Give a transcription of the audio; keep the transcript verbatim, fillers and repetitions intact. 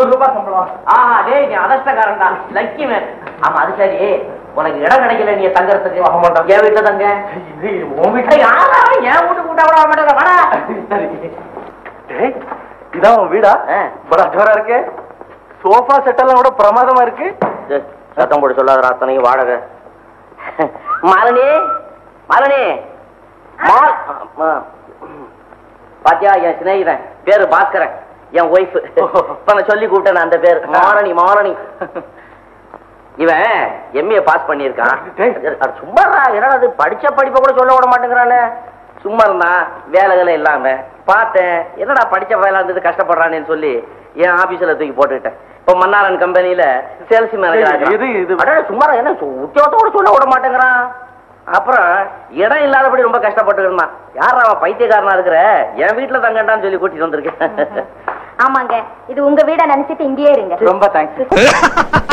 முன்னூறு ரூபாய் சம்பளம். ஆஹா டேய் நீ அதஷ்டக்காரன்டா, லக்கி மேன். ஆமா அது சரி, உனக்கு இடம் கிடைக்கல நீ தங்கறதுக்கு. என் வீட்டுல தங்க. இது உன் வீட்டுல யாரா என் வீட்டு கூட்ட விட மாட்டேங்க. வாடா. டேய் இதான் உன் வீடா? படா ஜோரா இருக்கு. சோஃபா செட் எல்லாம் கூட பிரமாதமா இருக்கு. சத்தம் போட்டு சொல்லாத, அத்தனையும் வாடகை. மாலினி மாலினி பாத்தியா, என் சிநேகிதன் பேரு பாஸ்கரன், என் ஒய்ஃப். இப்ப நான் சொல்லி கூப்பிட்டேன் அந்த பேரு மாரணி. மாரணி இவன் எம்ஏ பாஸ் பண்ணியிருக்கான். சும்மா என்னடா அது, படிச்ச படிப்பை கூட சொல்ல விட மாட்டேங்கிறானே. சும்மா இருந்தான், வேலைகளை இல்லாம பார்த்தேன். என்னடா படிச்ச வேலை இருந்தது கஷ்டப்படுறானேன்னு சொல்லி என் ஆபீஸ்ல தூக்கி போட்டுக்கிட்டேன். இப்ப மன்னாரன் கம்பெனியில சேல்ஸ் மேனேஜர். சும்மா என்ன உத்தியோகத்தோட சொல்ல விட மாட்டேங்கிறான். அப்புறம் இடம் இல்லாதபடி ரொம்ப கஷ்டப்பட்டு இருந்தான். யாரா அவன் பைத்தியக்காரனா இருக்கிற, என் வீட்டுல தங்கண்டான்னு சொல்லி கூட்டிட்டு வந்திருக்கேன். ஆமாங்க, இது உங்க வீட நினைச்சிட்டு இங்கேயே இருங்க. ரொம்ப தேங்க்ஸ்.